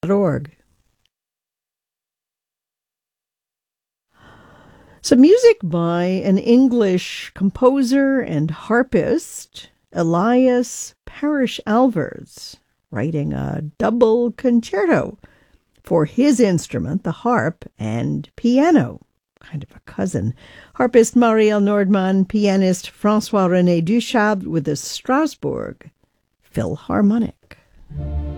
org. Some music by an English composer and harpist, Elias Parrish Alvars, writing a double concerto for his instrument, the harp, and piano, kind of a cousin. Harpist Marielle Nordman, pianist François-René Duchâble with the Strasbourg Philharmonic.